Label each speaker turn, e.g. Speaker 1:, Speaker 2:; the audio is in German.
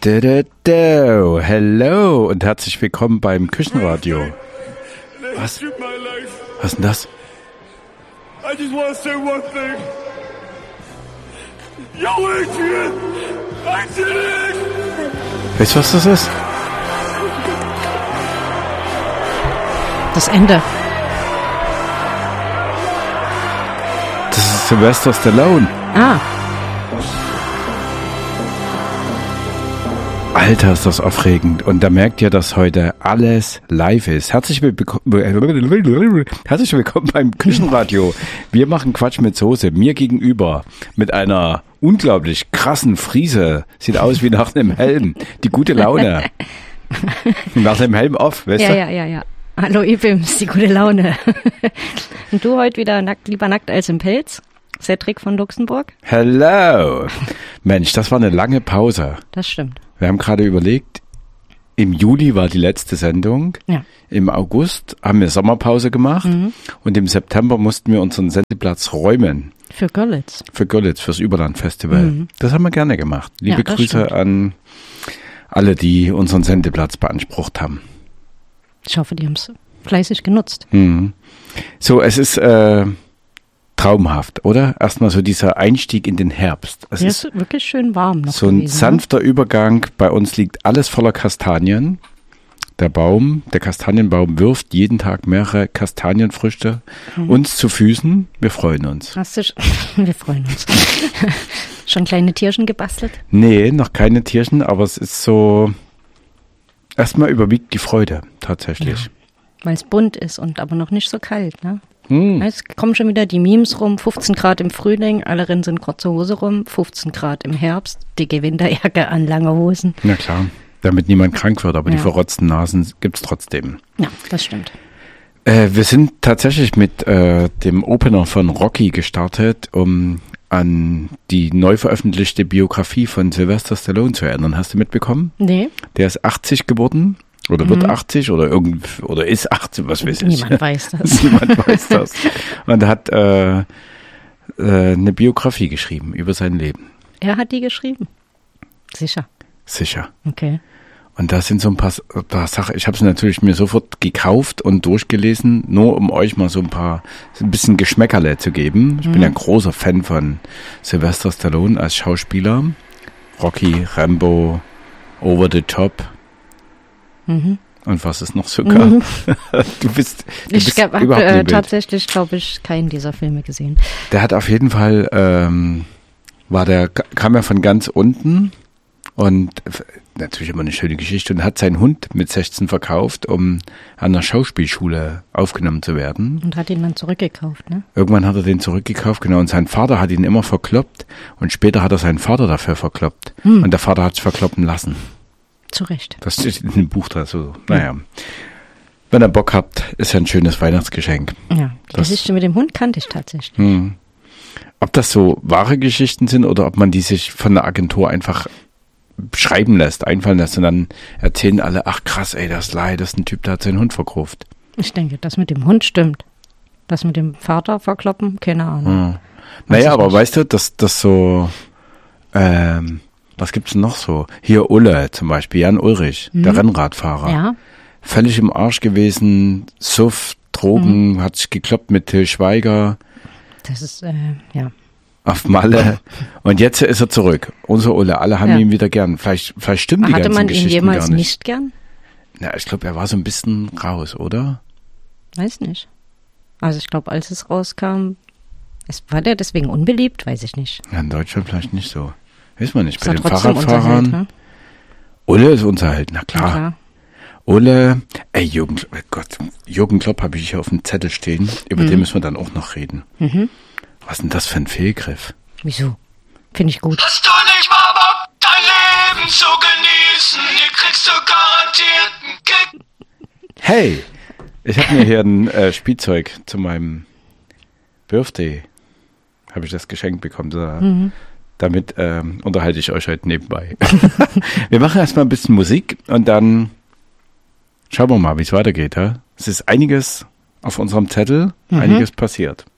Speaker 1: Hello und herzlich willkommen beim Küchenradio. Was? Was ist denn das?
Speaker 2: I just want to say one thing. Yo, Adrian! I did it!
Speaker 1: Weißt du, was das ist?
Speaker 3: Das Ende.
Speaker 1: Das ist Sylvester Stallone.
Speaker 3: Ah.
Speaker 1: Alter, ist das aufregend. Und da merkt ihr, dass heute alles live ist. Herzlich willkommen beim Küchenradio. Wir machen Quatsch mit Soße. Mir gegenüber mit einer unglaublich krassen Frise. Sieht aus wie nach einem Helm. Die gute Laune. Nach dem Helm off, weißt du?
Speaker 3: Ja. Hallo Ibims, die gute Laune. Und du heute wieder lieber nackt als im Pelz? Cedric von Luxemburg.
Speaker 1: Hello. Mensch, das war eine lange Pause.
Speaker 3: Das stimmt.
Speaker 1: Wir haben gerade überlegt, im Juli war die letzte Sendung.
Speaker 3: Ja.
Speaker 1: Im August haben wir Sommerpause gemacht. Und im September mussten wir unseren Sendeplatz räumen.
Speaker 3: Für Görlitz.
Speaker 1: Für Görlitz, fürs Überlandfestival. Das haben wir gerne gemacht. Liebe Grüße
Speaker 3: stimmt.
Speaker 1: an alle, die unseren Sendeplatz beansprucht haben.
Speaker 3: Ich hoffe, die haben es fleißig genutzt.
Speaker 1: So, es ist traumhaft, oder? Erstmal so dieser Einstieg in den Herbst. Es
Speaker 3: Ist wirklich schön warm noch
Speaker 1: so ein
Speaker 3: gewesen,
Speaker 1: sanfter Übergang. Bei uns liegt alles voller Kastanien. Der Kastanienbaum wirft jeden Tag mehrere Kastanienfrüchte uns zu Füßen. Wir freuen uns.
Speaker 3: Wir freuen uns. Schon kleine Tierchen gebastelt?
Speaker 1: Nee, noch keine Tierchen, aber es ist so, erstmal überwiegt die Freude tatsächlich.
Speaker 3: Ja, weil es bunt ist und aber noch nicht so kalt, ne? Es kommen schon wieder die Memes rum, 15 Grad im Frühling, alle rennen in kurze Hose rum, 15 Grad im Herbst, dicke Winterjacke an, lange Hosen.
Speaker 1: Na klar, damit niemand krank wird, aber die verrotzten Nasen gibt's trotzdem.
Speaker 3: Ja, das stimmt.
Speaker 1: Wir sind tatsächlich mit dem Opener von Rocky gestartet, um an die neu veröffentlichte Biografie von Sylvester Stallone zu erinnern. Hast du mitbekommen?
Speaker 3: Nee.
Speaker 1: Der ist 80 geworden. Oder wird 80 oder ist 80, was weiß ich.
Speaker 3: Niemand weiß das.
Speaker 1: Niemand weiß das. Und er hat eine Biografie geschrieben über sein Leben.
Speaker 3: Er hat die geschrieben? Sicher.
Speaker 1: Sicher.
Speaker 3: Okay.
Speaker 1: Und da sind so ein paar Sachen, ich habe es natürlich mir sofort gekauft und durchgelesen, nur um euch mal so ein bisschen Geschmäckerle zu geben. Ich bin ja ein großer Fan von Sylvester Stallone als Schauspieler. Rocky, Rambo, Over the Top. Und was es noch so gab. Du bist
Speaker 3: Ich habe tatsächlich, glaube ich, keinen dieser Filme gesehen.
Speaker 1: Der hat auf jeden Fall, kam ja von ganz unten und natürlich immer eine schöne Geschichte und hat seinen Hund mit 16 verkauft, um an einer Schauspielschule aufgenommen zu werden.
Speaker 3: Und hat ihn dann zurückgekauft, ne?
Speaker 1: Irgendwann hat er den zurückgekauft, genau, und sein Vater hat ihn immer verkloppt und später hat er seinen Vater dafür verkloppt. Und der Vater hat sich verkloppen lassen.
Speaker 3: Zu Recht.
Speaker 1: Das steht in dem Buch da so. Naja, wenn ihr Bock habt, ist ja ein schönes Weihnachtsgeschenk.
Speaker 3: Ja, die Geschichte mit dem Hund kannte ich tatsächlich.
Speaker 1: Ob das so wahre Geschichten sind oder ob man die sich von der Agentur einfach schreiben lässt, einfallen lässt und dann erzählen alle, ach krass, ey, das ist ein Typ, der hat seinen Hund verkauft.
Speaker 3: Ich denke, das mit dem Hund stimmt. Das mit dem Vater verkloppen, keine Ahnung.
Speaker 1: Naja, aber weißt du, dass das so, was gibt's denn noch so? Hier Ulle zum Beispiel, Jan Ulrich, der Rennradfahrer.
Speaker 3: Ja.
Speaker 1: Völlig im Arsch gewesen, Suff, Drogen, hat sich gekloppt mit Till Schweiger.
Speaker 3: Das ist, ja.
Speaker 1: Auf Malle. Und jetzt ist er zurück. Unser Ulle, alle haben ihn wieder gern. Vielleicht stimmen die ganzen Geschichten gar nicht. Hatte man ihn
Speaker 3: jemals nicht gern?
Speaker 1: Na, ich glaube, er war so ein bisschen raus, oder?
Speaker 3: Weiß nicht. Also ich glaube, als es rauskam, war der deswegen unbeliebt? Weiß ich nicht.
Speaker 1: Ja, in Deutschland vielleicht nicht so. Weiß man nicht.
Speaker 3: Ist
Speaker 1: bei den
Speaker 3: trotzdem
Speaker 1: Fahrradfahrern.
Speaker 3: Unser Held, ne?
Speaker 1: Ulle ist unser Held, na klar.
Speaker 3: Na klar.
Speaker 1: Ulle, Jürgen Klopp habe ich hier auf dem Zettel stehen. Über den müssen wir dann auch noch reden. Was ist denn das für ein Fehlgriff?
Speaker 3: Wieso? Finde ich gut.
Speaker 2: Hast du nicht mal Bock, dein Leben zu genießen? Hier kriegst du garantiert einen Kick.
Speaker 1: Hey, ich habe mir hier ein Spielzeug zu meinem Birthday, habe ich das geschenkt bekommen. So. Damit unterhalte ich euch heute nebenbei. Wir machen erstmal ein bisschen Musik und dann schauen wir mal, wie es weitergeht. Ja? Es ist einiges auf unserem Zettel, einiges passiert.